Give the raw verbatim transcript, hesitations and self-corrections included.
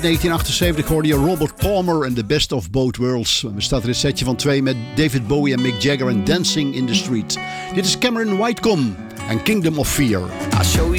negentien achtenzeventig hoorde je Robert Palmer en The Best of Both Worlds. Er bestaat er een setje van twee met David Bowie en Mick Jagger en Dancing in the Street. Dit is Cameron Whitecomb en Kingdom of Fear. I'll show you